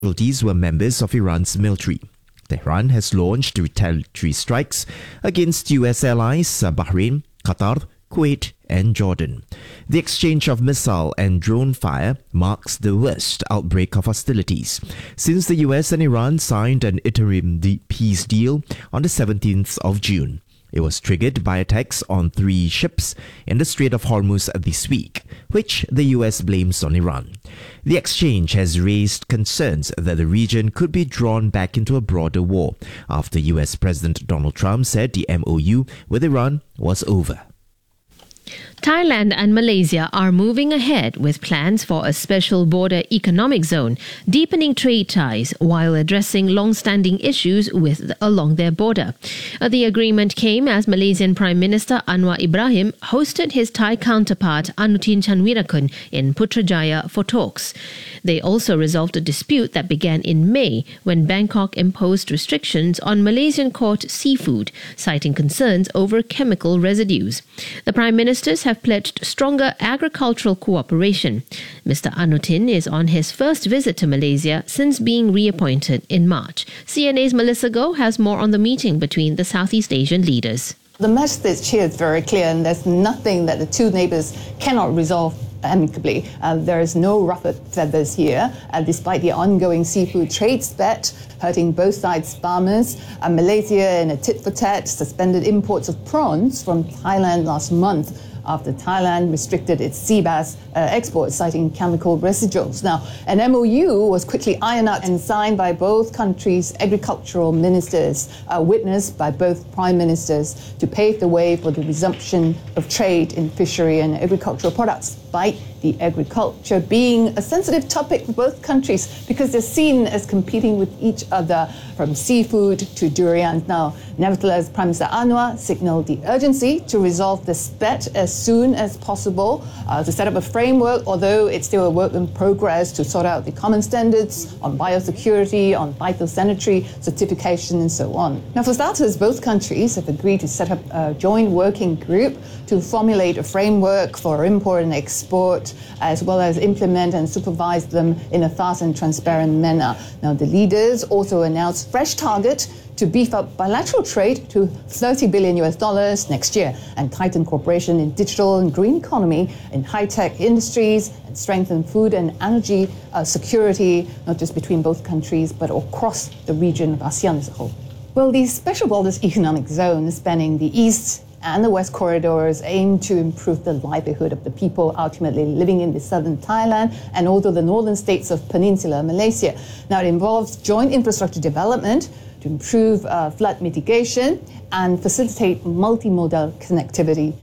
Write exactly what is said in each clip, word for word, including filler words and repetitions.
casualties were members of Iran's military. Tehran has launched retaliatory strikes against U S allies Bahrain, Qatar, Kuwait and Jordan. The exchange of missile and drone fire marks the worst outbreak of hostilities since the U S and Iran signed an interim peace deal on the seventeenth of June. It was triggered by attacks on three ships in the Strait of Hormuz this week, which the U S blames on Iran. The exchange has raised concerns that the region could be drawn back into a broader war after U S President Donald Trump said the M O U with Iran was over. Thailand and Malaysia are moving ahead with plans for a special border economic zone, deepening trade ties while addressing long-standing issues with along their border. Uh, the agreement came as Malaysian Prime Minister Anwar Ibrahim hosted his Thai counterpart Anutin Chanvirakul in Putrajaya for talks. They also resolved a dispute that began in May when Bangkok imposed restrictions on Malaysian caught seafood, citing concerns over chemical residues. The Prime Ministers have pledged stronger agricultural cooperation. Mister Anutin is on his first visit to Malaysia since being reappointed in March. C N A's Melissa Goh has more on the meeting between the Southeast Asian leaders. The message here is very clear, and there's nothing that the two neighbours cannot resolve amicably. Uh, there is no ruffled feathers here, uh, despite the ongoing seafood trade spat hurting both sides' farmers. Uh, Malaysia, in a tit-for-tat, suspended imports of prawns from Thailand last month after Thailand restricted its sea bass uh, exports, citing chemical residuals. Now, an M O U was quickly ironed out and signed by both countries' agricultural ministers, uh, witnessed by both prime ministers, to pave the way for the resumption of trade in fishery and agricultural products, despite the agriculture being a sensitive topic for both countries because they're seen as competing with each other, from seafood to durian. Now, nevertheless, Prime Minister Anwar signalled the urgency to resolve the spat as soon as possible, uh, to set up a framework, although it's still a work in progress, to sort out the common standards on biosecurity, on phytosanitary certification and so on. Now, for starters, both countries have agreed to set up a joint working group to formulate a framework for import and export, as well as implement and supervise them in a fast and transparent manner. Now, the leaders also announced fresh target to beef up bilateral trade to thirty billion U S dollars next year and tighten cooperation in digital and green economy, in high-tech industries, and strengthen food and energy uh, security, not just between both countries, but across the region of ASEAN as a whole. Well, the Special Borders Economic Zone spanning the east and the west corridors aim to improve the livelihood of the people ultimately living in the southern Thailand and also the northern states of Peninsular Malaysia. Now, it involves joint infrastructure development to improve uh, flood mitigation and facilitate multimodal connectivity.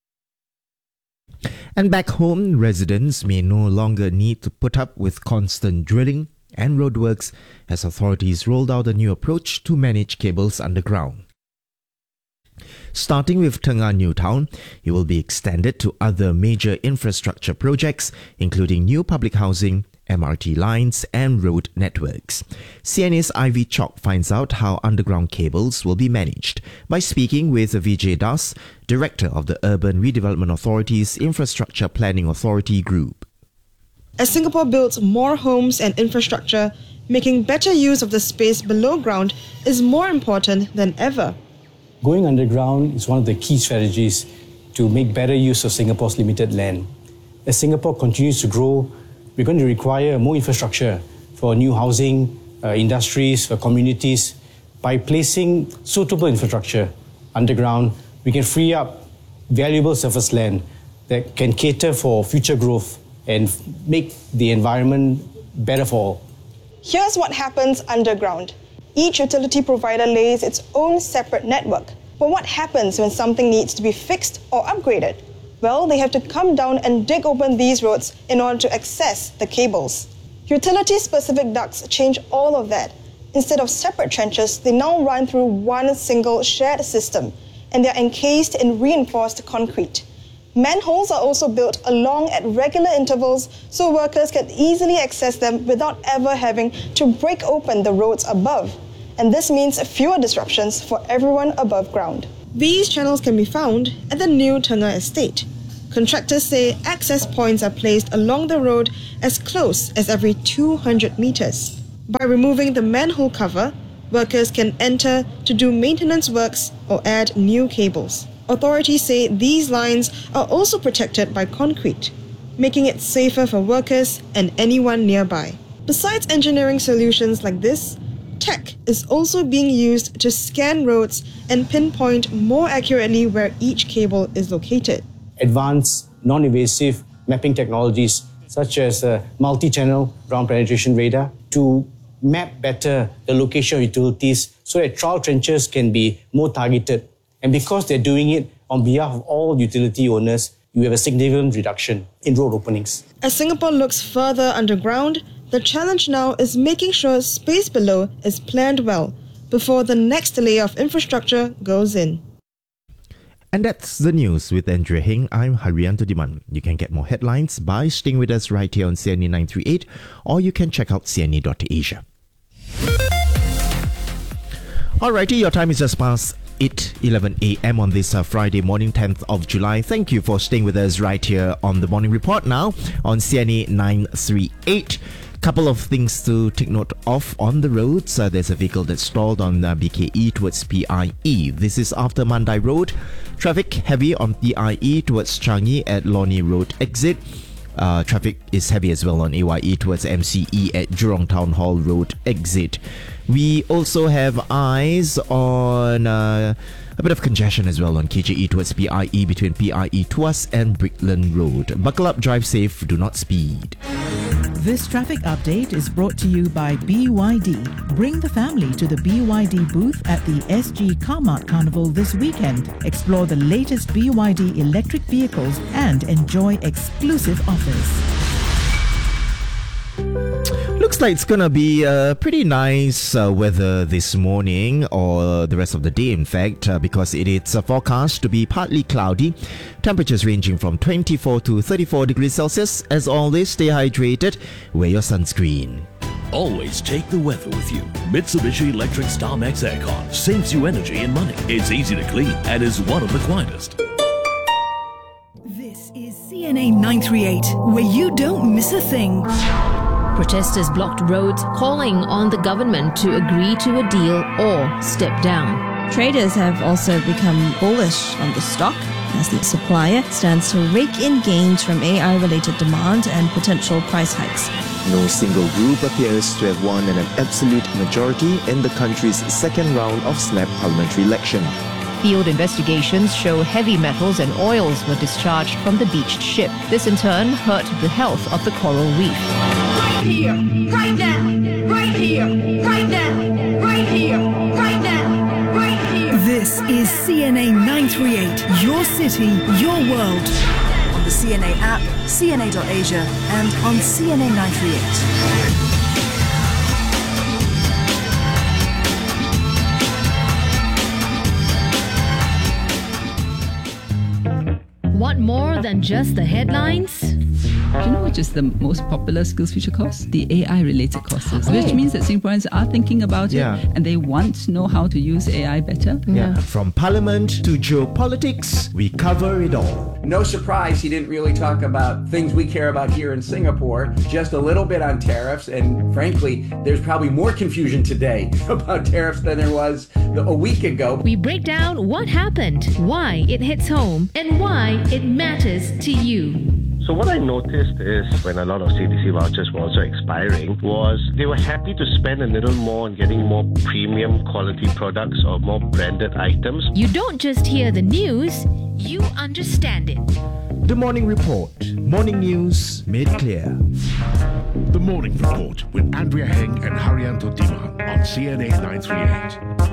And back home, residents may no longer need to put up with constant drilling and roadworks as authorities rolled out a new approach to manage cables underground. Starting with Tengah New Town, it will be extended to other major infrastructure projects, including new public housing, M R T lines and road networks. C N A's Ivy Chalk finds out how underground cables will be managed by speaking with Vijay Das, Director of the Urban Redevelopment Authority's Infrastructure Planning Authority Group. As Singapore builds more homes and infrastructure, making better use of the space below ground is more important than ever. Going underground is one of the key strategies to make better use of Singapore's limited land. As Singapore continues to grow, we're going to require more infrastructure for new housing, uh, industries, for communities. By placing suitable infrastructure underground, we can free up valuable surface land that can cater for future growth and make the environment better for all. Here's what happens underground. Each utility provider lays its own separate network. But what happens when something needs to be fixed or upgraded? Well, they have to come down and dig open these roads in order to access the cables. Utility-specific ducts change all of that. Instead of separate trenches, they now run through one single shared system, and they are encased in reinforced concrete. Manholes are also built along at regular intervals so workers can easily access them without ever having to break open the roads above. And this means fewer disruptions for everyone above ground. These channels can be found at the new Tengah estate. Contractors say access points are placed along the road as close as every two hundred meters. By removing the manhole cover, workers can enter to do maintenance works or add new cables. Authorities say these lines are also protected by concrete, making it safer for workers and anyone nearby. Besides engineering solutions like this, tech is also being used to scan roads and pinpoint more accurately where each cable is located. Advanced, non-invasive mapping technologies such as uh, multi-channel ground penetration radar to map better the location of utilities so that trial trenches can be more targeted. And because they're doing it on behalf of all utility owners, you have a significant reduction in road openings. As Singapore looks further underground, the challenge now is making sure space below is planned well before the next layer of infrastructure goes in. And that's the news with Andrea Heng. I'm Haryanto Diman. You can get more headlines by staying with us right here on C N A nine three eight, or you can check out C N A dot asia. Alrighty, your time is just past eight eleven a.m. on this uh, Friday morning, tenth of July. Thank you for staying with us right here on the Morning Report now on C N A nine three eight. Couple of things to take note of on the roads. Uh, there's a vehicle that's stalled on uh, B K E towards P I E. This is after Mandai Road. Traffic heavy on P I E towards Changi at Lornie Road exit. Uh, traffic is heavy as well on A Y E towards M C E at Jurong Town Hall Road exit. We also have eyes on uh, a bit of congestion as well on K J E towards P I E between P I E Tuas and Brickland Road. Buckle up, drive safe, do not speed. This traffic update is brought to you by B Y D. Bring the family to the B Y D booth at the S G Carmart Carnival this weekend. Explore the latest B Y D electric vehicles and enjoy exclusive offers. Looks like it's gonna be uh, pretty nice uh, weather this morning, or the rest of the day in fact, uh, because it is uh, forecast to be partly cloudy. Temperatures ranging from twenty-four to thirty-four degrees Celsius. As always, stay hydrated, wear your sunscreen. Always take the weather with you. Mitsubishi Electric StarMax Aircon saves you energy and money. It's easy to clean and is one of the quietest. This is C N A nine three eight, where you don't miss a thing. Protesters blocked roads, calling on the government to agree to a deal or step down. Traders have also become bullish on the stock as the supplier stands to rake in gains from A I-related demand and potential price hikes. No single group appears to have won an absolute majority in the country's second round of snap parliamentary election. Field investigations show heavy metals and oils were discharged from the beached ship. This in turn hurt the health of the coral reef. Right here, right now, right here, right now, right here, right now, right here. This is C N A nine three eight, your city, your world. On the C N A app, C N A dot asia, and on C N A nine three eight. Want more than just the headlines? Do you know which is the most popular SkillsFuture course? The A I-related courses, oh. which means that Singaporeans are thinking about yeah. it and they want to know how to use A I better. Yeah. From parliament to geopolitics, we cover it all. No surprise, he didn't really talk about things we care about here in Singapore, just a little bit on tariffs. And frankly, there's probably more confusion today about tariffs than there was a week ago. We break down what happened, why it hits home, and why it matters to you. So what I noticed is when a lot of C D C vouchers were also expiring was they were happy to spend a little more on getting more premium quality products or more branded items. You don't just hear the news, you understand it. The Morning Report. Morning news made clear. The Morning Report with Andrea Heng and Haryanto Diman on C N A nine three eight.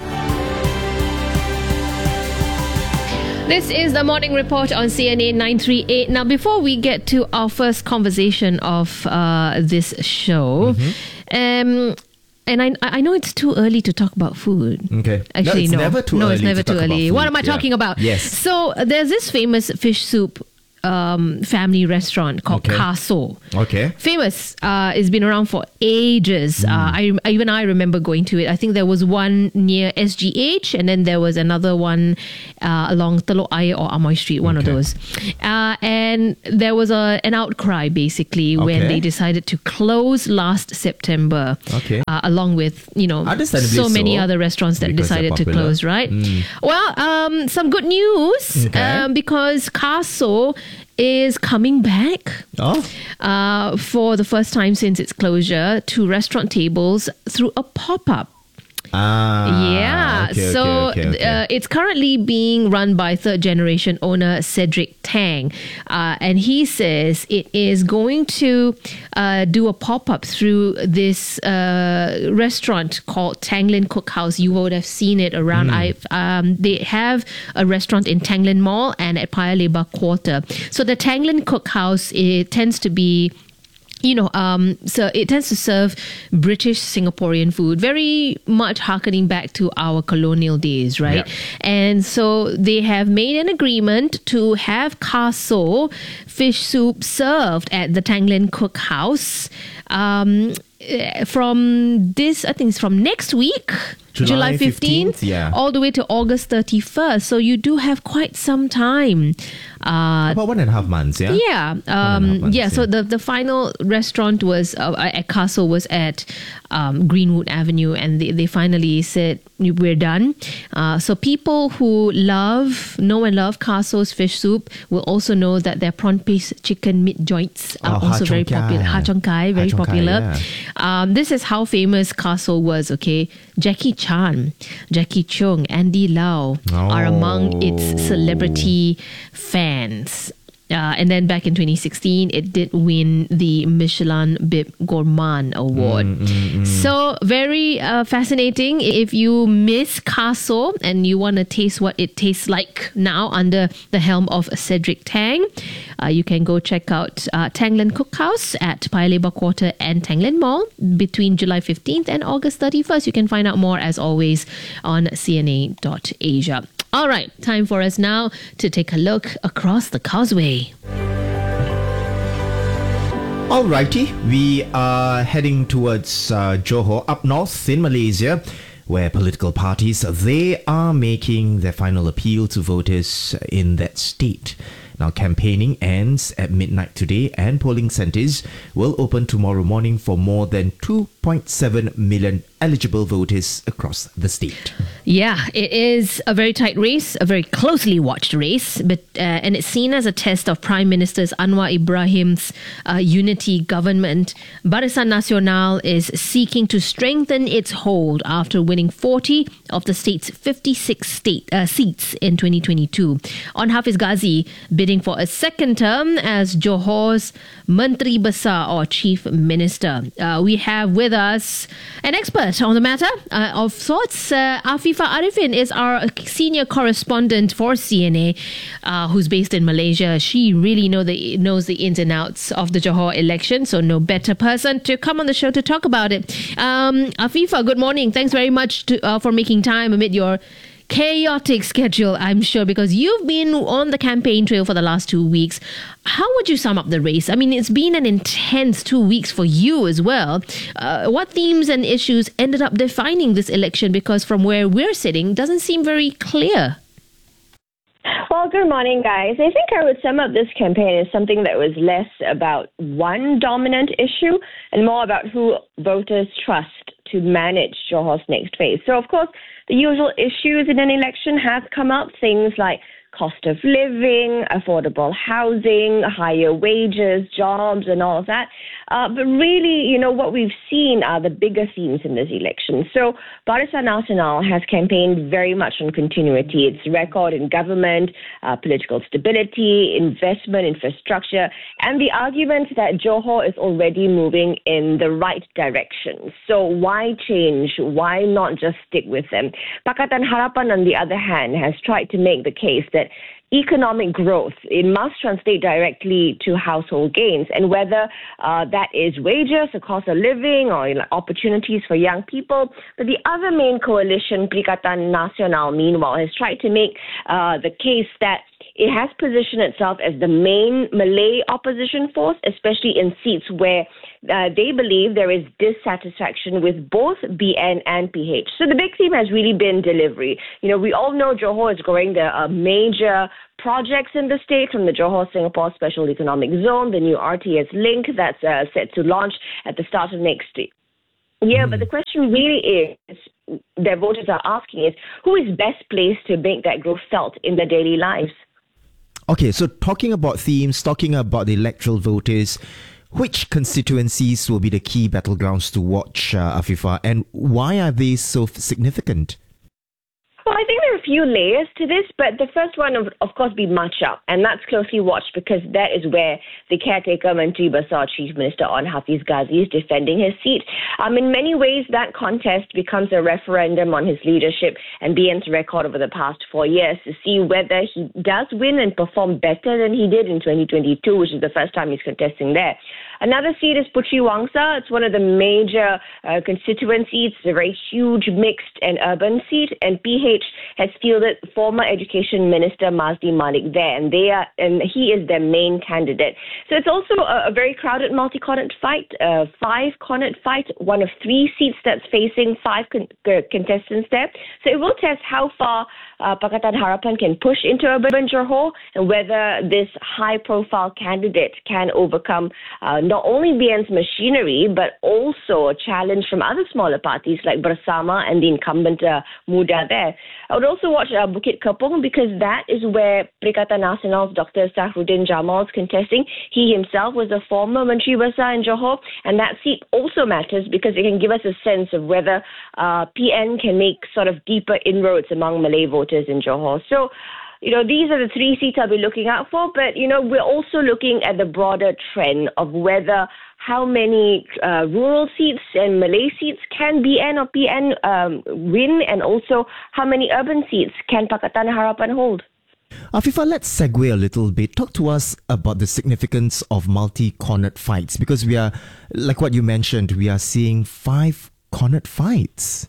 This is the Morning Report on C N A nine three eight. Now, before we get to our first conversation of uh, this show, mm-hmm. um, and I I know it's too early to talk about food. Okay. Actually, no. It's no. never too no, early it's never to too talk early. about What food. am I yeah. talking about? Yes. So, there's this famous fish soup um, family restaurant called Okay. Kaso. Okay. Famous. Uh, it's been around for ages. Uh, I even I remember going to it. I think there was one near S G H, and then there was another one uh, along Telok Ayer or Amoy Street, one of those. Uh, and there was a an outcry basically when Okay. they decided to close last September. Okay. Uh, along with you know Understandably so many so, other restaurants that because they're decided to popular. close. Right. Mm. Well, um, some good news Okay. um, because Kaso is coming back Oh. uh, for the first time since its closure to restaurant tables through a pop-up. Ah. Yeah, okay, so okay, okay, okay. Uh, it's currently being run by third generation owner Cedric Tang. Uh, and he says it is going to uh, do a pop up through this uh, restaurant called Tanglin Cookhouse. You would have seen it around. Mm. I've, um, they have a restaurant in Tanglin Mall and at Paya Lebar Quarter. So the Tanglin Cookhouse, it tends to be you know, um, so it tends to serve British Singaporean food, very much harkening back to our colonial days, right? Yeah. And so they have made an agreement to have Kaso fish soup served at the Tanglin Cookhouse um, eh, from this, I think it's from next week. July July fifteenth, fifteenth, yeah. all the way to August thirty-first. So you do have quite some time. Uh, About one and a half months, yeah? yeah, One and a half um, months, yeah. So yeah. the, the final restaurant was uh, at Castle was at um, Greenwood Avenue, and they, they finally said we're done. Uh, so people who love, know and love Castle's fish soup will also know that their prawn paste chicken meat joints are Oh, also har very cheong popular. kai. Har cheong kai, very Har cheong kai, popular. yeah. Um, this is how famous Castle was. Okay, Jackie Chan, Jackie Chung, Andy Lau are among its celebrity fans. Uh, and then back in twenty sixteen, it did win the Michelin Bib Gourmand Award. Mm, mm, mm. So very uh, fascinating. If you miss Kaso and you want to taste what it tastes like now under the helm of Cedric Tang, uh, you can go check out uh, Tanglin Cookhouse at Paya Lebar Quarter and Tanglin Mall between July fifteenth and August thirty-first. You can find out more as always on C N A dot asia. All right, time for us now to take a look across the causeway. Alrighty, we are heading towards uh, Johor, up north in Malaysia, where political parties, they are making their final appeal to voters in that state. Now, campaigning ends at midnight today, and polling centres will open tomorrow morning for more than two point seven million eligible voters across the state. Yeah, it is a very tight race, a very closely watched race, but uh, and it's seen as a test of Prime Minister Anwar Ibrahim's uh, unity government. Barisan Nasional is seeking to strengthen its hold after winning forty of the state's fifty-six state uh, seats in twenty twenty-two. On Hafiz Ghazi bidding for a second term as Johor's Menteri Besar or Chief Minister. Uh, we have with us an expert on the matter uh, of sorts. Uh, Afifa Arifin is our senior correspondent for C N A, uh, who's based in Malaysia. She really know the, knows the ins and outs of the Johor election, so no better person to come on the show to talk about it. Um, Afifa, good morning. Thanks very much to, uh, for making time amid your chaotic schedule, I'm sure, because you've been on the campaign trail for the last two weeks. How would you sum up the race? I mean, it's been an intense two weeks for you as well. Uh, what themes and issues ended up defining this election? Because from where we're sitting, it doesn't seem very clear. Well, good morning, guys. I think I would sum up this campaign as something that was less about one dominant issue and more about who voters trust to manage Johor's next phase. So, of course, the usual issues in an election have come up, things like cost of living, affordable housing, higher wages, jobs, and all of that. Uh, but really, you know, what we've seen are the bigger themes in this election. So Barisan Nasional has campaigned very much on continuity. Its record in government, uh, political stability, investment, infrastructure, and the argument that Johor is already moving in the right direction. So why change? Why not just stick with them? Pakatan Harapan, on the other hand, has tried to make the case that economic growth, it must translate directly to household gains, and whether uh, that is wages, the cost of living, or you know, opportunities for young people. But the other main coalition, Perikatan Nasional, meanwhile, has tried to make uh, the case that it has positioned itself as the main Malay opposition force, especially in seats where uh, they believe there is dissatisfaction with both B N and P H. So the big theme has really been delivery. You know, we all know Johor is growing. There are major projects in the state, from the Johor-Singapore Special Economic Zone, the new R T S link that's uh, set to launch at the start of next year. Yeah, but the question really is, that voters are asking is, who is best placed to make that growth felt in their daily lives? Okay, so talking about themes, talking about the electoral voters, which constituencies will be the key battlegrounds to watch, uh, Afifah, and why are they so significant? Well, I think there are a few layers to this, but the first one, of, of course, be Machap, and that's closely watched because that is where the caretaker Menteri Besar Chief Minister Onn Hafiz Ghazi is defending his seat. Um, in many ways, that contest becomes a referendum on his leadership and B N's record over the past four years to see whether he does win and perform better than he did in twenty twenty-two, which is the first time he's contesting there. Another seat is Puteri Wangsa. It's one of the major uh, constituencies. It's a very huge mixed and urban seat, and P H has fielded former Education Minister Mazdi Malik there, and they are, and he is their main candidate. So it's also a, a very crowded multi-cornet fight, uh, five-cornet fight, one of three seats that's facing five con- uh, contestants there. So it will test how far uh, Pakatan Harapan can push into urban Johor, and whether this high-profile candidate can overcome uh, not only B N's machinery, but also a challenge from other smaller parties like Bersama and the incumbent uh, Muda there. I would also watch uh, Bukit Kepong because that is where Perikatan Nasional's Doctor Sahruddin Jamal is contesting. He himself was a former Menteri Besar in Johor, and that seat also matters because it can give us a sense of whether uh, P N can make sort of deeper inroads among Malay voters in Johor. So, you know, these are the three seats I'll be looking out for, but, you know, we're also looking at the broader trend of whether how many uh, rural seats and Malay seats can B N or P N um, win, and also how many urban seats can Pakatan Harapan hold. Afifah, let's segue a little bit. Talk to us about the significance of multi-cornet fights, because we are, like what you mentioned, we are seeing five cornet fights.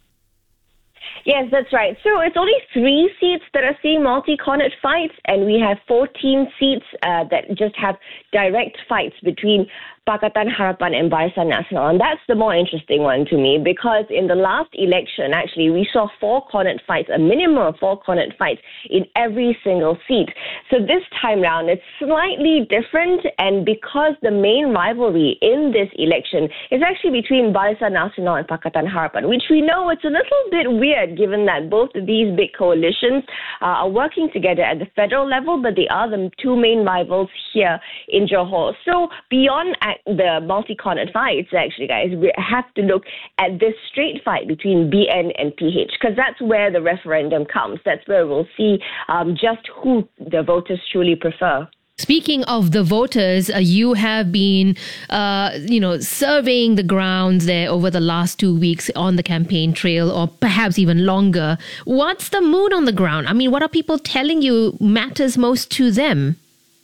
Yes, that's right. So it's only three seats that are seeing multi-cornet fights, and we have fourteen seats uh, that just have direct fights between Pakatan Harapan and Barisan Nasional. And that's the more interesting one to me, because in the last election, actually, we saw four cornet fights, a minimum of four cornet fights in every single seat. So this time round, it's slightly different, and because the main rivalry in this election is actually between Barisan Nasional and Pakatan Harapan, which we know it's a little bit weird given that both of these big coalitions uh, are working together at the federal level, but they are the two main rivals here in Johor. So beyond the multi-cornet fights, actually, guys, we have to look at this straight fight between B N and P H, because that's where the referendum comes. That's where we'll see um, just who the voters truly prefer. Speaking of the voters, uh, you have been, uh, you know, surveying the grounds there over the last two weeks on the campaign trail, or perhaps even longer. What's the mood on the ground? I mean, what are people telling you matters most to them?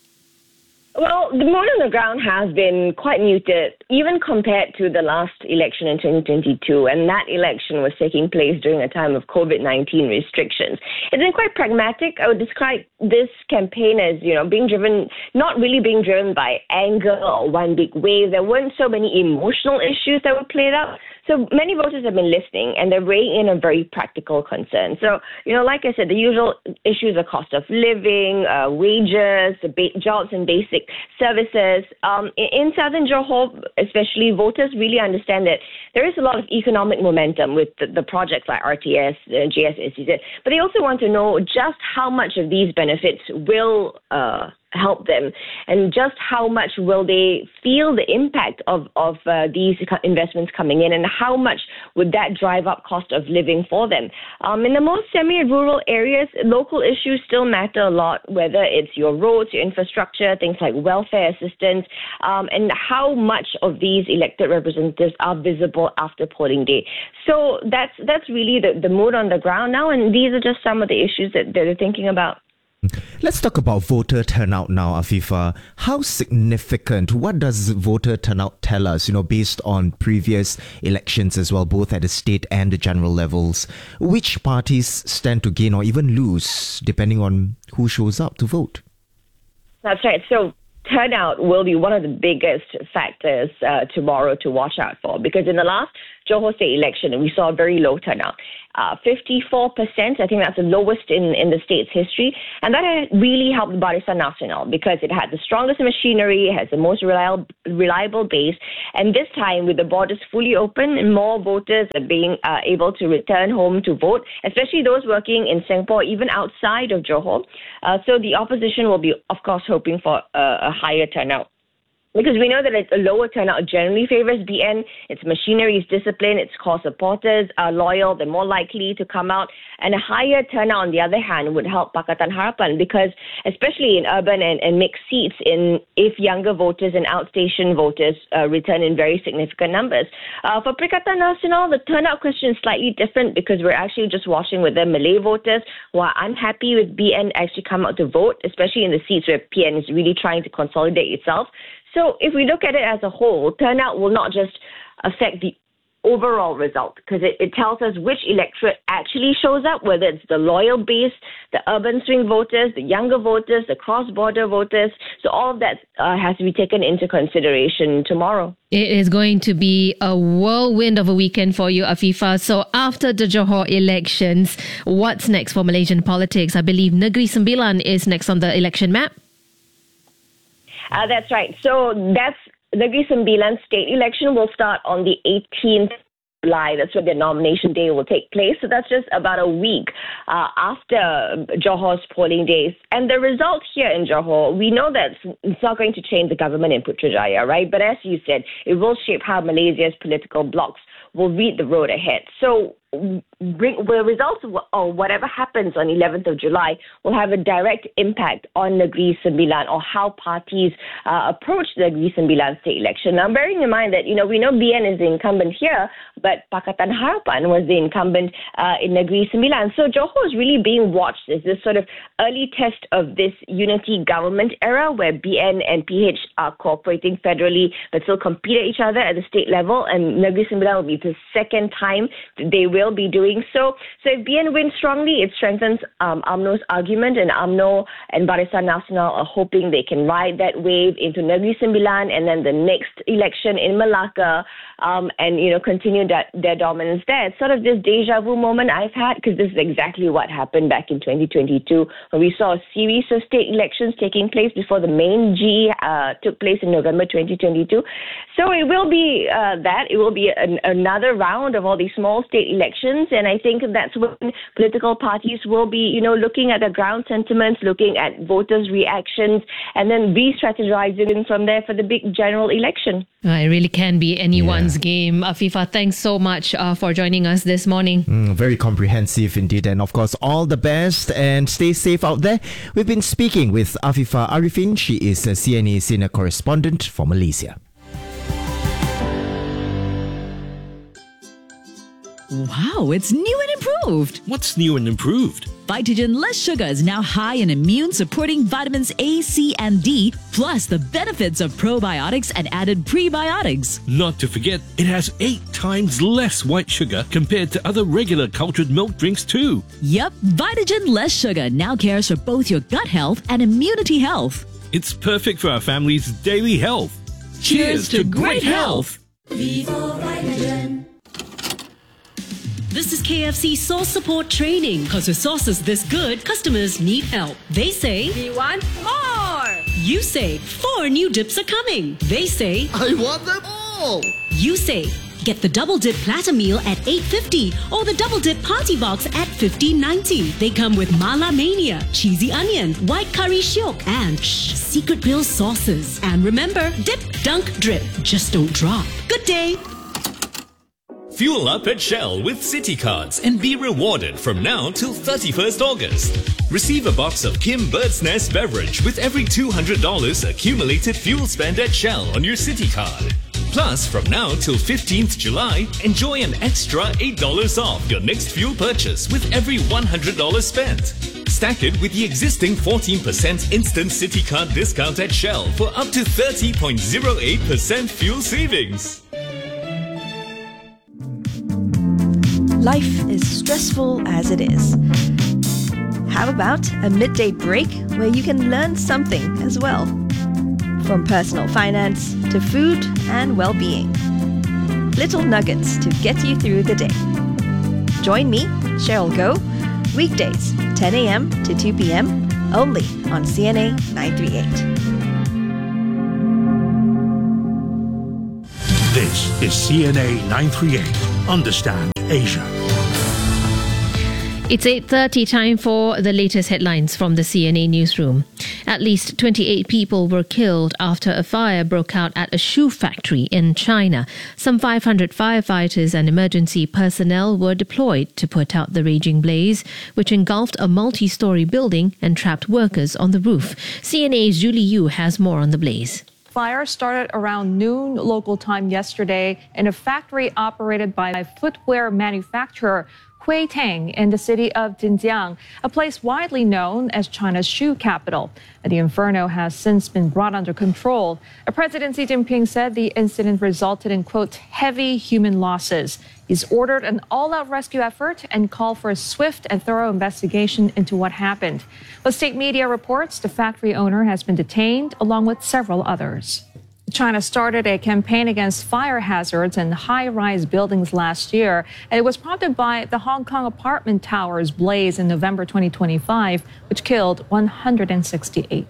Well, the mood on the ground has been quite muted, even compared to the last election in twenty twenty-two, and that election was taking place during a time of COVID nineteen restrictions. It's been quite pragmatic. I would describe this campaign as, you know, being driven, not really being driven by anger or one big wave. There weren't so many emotional issues that were played out. So many voters have been listening, and they're weighing in on very practical concerns. So, you know, like I said, the usual issues are cost of living, uh, wages, the ba- jobs and basic services. Um, in, in southern Johor, especially, voters really understand that there is a lot of economic momentum with the, the projects like R T S, uh, J S S C Z, but they also want to know just how much of these benefits will uh, help them, and just how much will they feel the impact of, of uh, these investments coming in, and how much would that drive up cost of living for them. Um, in the most semi-rural areas, local issues still matter a lot, whether it's your roads, your infrastructure, things like welfare assistance, um, and how much of these elected representatives are visible after polling day. So that's that's really the, the mood on the ground now, and these are just some of the issues that, that they're thinking about. Let's talk about voter turnout now, Afifa. How significant, what does voter turnout tell us, you know, based on previous elections as well, both at the state and the general levels? Which parties stand to gain or even lose, depending on who shows up to vote? That's right. So turnout will be one of the biggest factors uh, tomorrow to watch out for, because in the last Johor State election, we saw a very low turnout. Uh, fifty-four percent, I think that's the lowest in, in the state's history. And that had really helped Barisan Nasional because it had the strongest machinery, it has the most reliable, reliable base. And this time, with the borders fully open, more voters are being uh, able to return home to vote, especially those working in Singapore, even outside of Johor. Uh, so the opposition will be, of course, hoping for a, a higher turnout. Because we know that a lower turnout generally favors B N. Its machinery is disciplined, its core supporters are loyal, they're more likely to come out. And a higher turnout, on the other hand, would help Pakatan Harapan because, especially in urban and, and mixed seats, in if younger voters and outstation voters uh, return in very significant numbers. Uh, for Perikatan Nasional, the turnout question is slightly different because we're actually just watching with the Malay voters who are unhappy with B N actually come out to vote, especially in the seats where P N is really trying to consolidate itself. So if we look at it as a whole, turnout will not just affect the overall result because it, it tells us which electorate actually shows up, whether it's the loyal base, the urban swing voters, the younger voters, the cross-border voters. So all of that uh, has to be taken into consideration tomorrow. It is going to be a whirlwind of a weekend for you, Afifa. So after the Johor elections, what's next for Malaysian politics? I believe Negeri Sembilan is next on the election map. Uh, that's right. So that's Negeri Sembilan state election will start on the eighteenth of July. That's where the nomination day will take place. So that's just about a week uh, after Johor's polling days. And the result here in Johor, we know that it's not going to change the government in Putrajaya, right? But as you said, it will shape how Malaysia's political blocs will read the road ahead. So bring, the results or whatever happens on eleventh of July will have a direct impact on Negeri Sembilan or how parties uh, approach the Negeri Sembilan state election. Now, bearing in mind that, you know, we know B N is the incumbent here, but Pakatan Harapan was the incumbent uh, in Negeri Sembilan. So Johor is really being watched as this sort of early test of this unity government era where B N and P H are cooperating federally but still compete at each other at the state level, and Negeri Sembilan will be the second time that they will be doing so. So if B N wins strongly, it strengthens um, UMNO's argument, and UMNO and Barisan Nasional are hoping they can ride that wave into Negeri Sembilan and then the next election in Malacca um, and, you know, continue that, their dominance there. It's sort of this deja vu moment I've had because this is exactly what happened back in twenty twenty-two when we saw a series of state elections taking place before the main G E uh, took place in November twenty twenty-two. So it will be uh, that. It will be an, another round of all these small state elections, and I think that's when political parties will be, you know, looking at the ground sentiments, looking at voters' reactions, and then re-strategizing from there for the big general election. It really can be anyone's yeah. game. Afifa, thanks so much uh, for joining us this morning. Mm, very comprehensive indeed, and of course, all the best and stay safe out there. We've been speaking with Afifa Arifin. She is a C N A senior correspondent for Malaysia. Wow, it's new and improved. What's new and improved? Vitagen Less Sugar is now high in immune-supporting vitamins A, C, and D, plus the benefits of probiotics and added prebiotics. Not to forget, it has eight times less white sugar compared to other regular cultured milk drinks too. Yep, Vitagen Less Sugar now cares for both your gut health and immunity health. It's perfect for our family's daily health. Cheers, Cheers to, to great health! Vivo Vitagen. This is K F C sauce support training. Because with sauces this good, customers need help. They say, we want more. You say, four new dips are coming. They say, I want them all. You say, get the double dip platter meal at eight fifty or the double dip party box at fifteen ninety. They come with Mala Mania, cheesy onion, white curry shiok, and shh, secret grill sauces. And remember, dip, dunk, drip. Just don't drop. Good day. Fuel up at Shell with City Cards and be rewarded from now till thirty-first August. Receive a box of Kim Bird's Nest beverage with every two hundred dollars accumulated fuel spend at Shell on your City Card. Plus, from now till fifteenth of July, enjoy an extra eight dollars off your next fuel purchase with every one hundred dollars spent. stack it with the existing fourteen percent instant City Card discount at Shell for up to thirty point zero eight percent fuel savings. Life is stressful as it is. How about a midday break where you can learn something as well? From personal finance to food and well-being. Little nuggets to get you through the day. Join me, Cheryl Goh, weekdays, ten a.m. to two p.m. only on C N A nine thirty-eight. This is C N A nine thirty-eight. Understand Asia. It's eight thirty, time for the latest headlines from the C N A newsroom. At least twenty-eight people were killed after a fire broke out at a shoe factory in China. Some five hundred firefighters and emergency personnel were deployed to put out the raging blaze, which engulfed a multi-story building and trapped workers on the roof. C N A's Julie Yu has more on the blaze. Fire started around noon local time yesterday in a factory operated by a footwear manufacturer, Hui Tang, in the city of Jinjiang, a place widely known as China's shoe capital. The inferno has since been brought under control. President Xi Jinping said the incident resulted in, quote, heavy human losses. He's ordered an all-out rescue effort and called for a swift and thorough investigation into what happened. But state media reports the factory owner has been detained along with several others. China started a campaign against fire hazards in high-rise buildings last year, and it was prompted by the Hong Kong apartment towers blaze in November twenty twenty-five, which killed one hundred sixty-eight.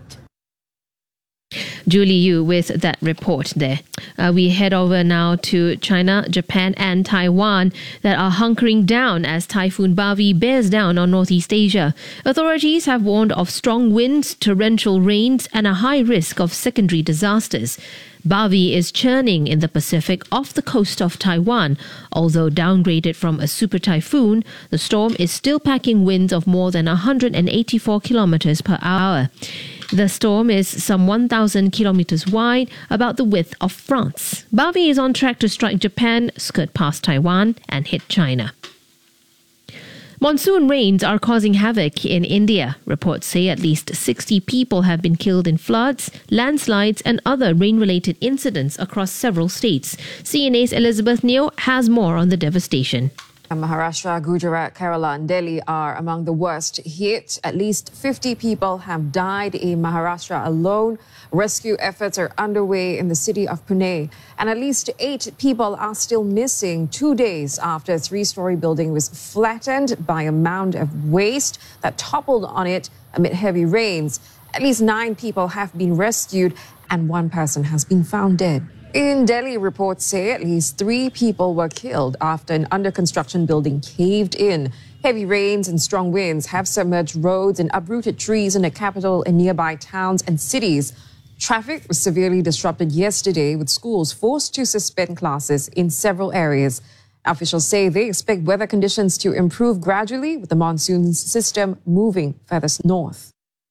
Julie Yu with that report there. Uh, we head over now to China, Japan and Taiwan that are hunkering down as Typhoon Bavi bears down on Northeast Asia. Authorities have warned of strong winds, torrential rains and a high risk of secondary disasters. Bavi is churning in the Pacific off the coast of Taiwan. Although downgraded from a super typhoon, the storm is still packing winds of more than one hundred eighty-four kilometers per hour. The storm is some one thousand kilometers wide, about the width of France. Bavi is on track to strike Japan, skirt past Taiwan, and hit China. Monsoon rains are causing havoc in India. Reports say at least sixty people have been killed in floods, landslides, and other rain-related incidents across several states. C N A's Elizabeth Neo has more on the devastation. Maharashtra, Gujarat, Kerala and Delhi are among the worst hit. At least fifty people have died in Maharashtra alone. Rescue efforts are underway in the city of Pune. And at least eight people are still missing two days after a three-story building was flattened by a mound of waste that toppled on it amid heavy rains. At least nine people have been rescued and one person has been found dead. In Delhi, reports say at least three people were killed after an under-construction building caved in. Heavy rains and strong winds have submerged roads and uprooted trees in the capital and nearby towns and cities. Traffic was severely disrupted yesterday, with schools forced to suspend classes in several areas. Officials say they expect weather conditions to improve gradually, with the monsoon system moving further north.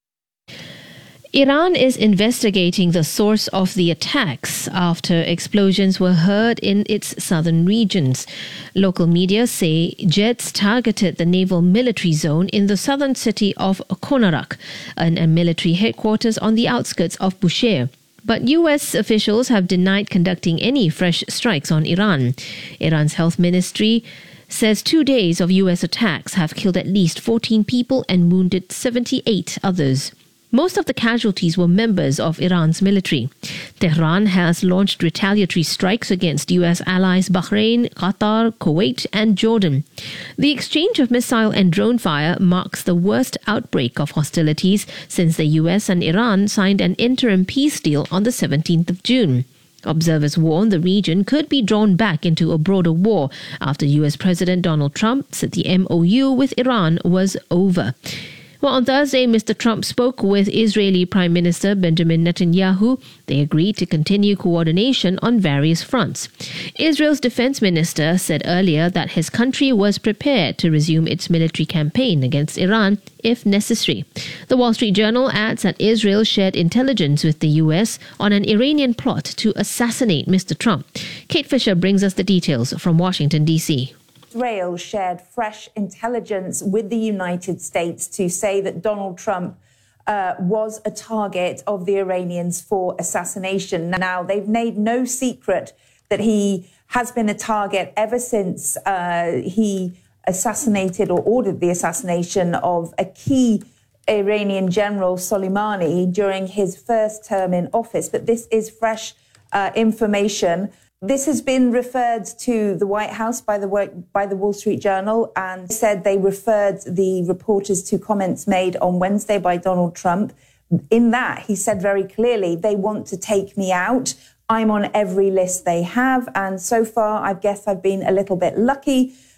Iran is investigating the source of the attacks after explosions were heard in its southern regions. Local media say jets targeted the naval military zone in the southern city of Konarak, and a military headquarters on the outskirts of Bushehr. But U S officials have denied conducting any fresh strikes on Iran. Iran's health ministry says two days of U S attacks have killed at least fourteen people and wounded seventy-eight others. Most of the casualties were members of Iran's military. Tehran has launched retaliatory strikes against U S allies Bahrain, Qatar, Kuwait and Jordan. The exchange of missile and drone fire marks the worst outbreak of hostilities since the U S and Iran signed an interim peace deal on the seventeenth of June. Observers warn the region could be drawn back into a broader war after U S President Donald Trump said the M O U with Iran was over. Well, on Thursday, Mister Trump spoke with Israeli Prime Minister Benjamin Netanyahu. They agreed to continue coordination on various fronts. Israel's defense minister said earlier that his country was prepared to resume its military campaign against Iran if necessary. The Wall Street Journal adds that Israel shared intelligence with the U S on an Iranian plot to assassinate Mister Trump. Kate Fisher brings us the details from Washington, D C. Israel shared fresh intelligence with the United States to say that Donald Trump uh, was a target of the Iranians for assassination. Now, they've made no secret that he has been a target ever since uh, he assassinated or ordered the assassination of a key Iranian general, Soleimani, during his first term in office. But this is fresh uh, information. This has been referred to the White House by the by the Wall Street Journal, and said they referred the reporters to comments made on Wednesday by Donald Trump. In that, he said very clearly, they want to take me out. I'm on every list they have. And so far, I guess I've been a little bit lucky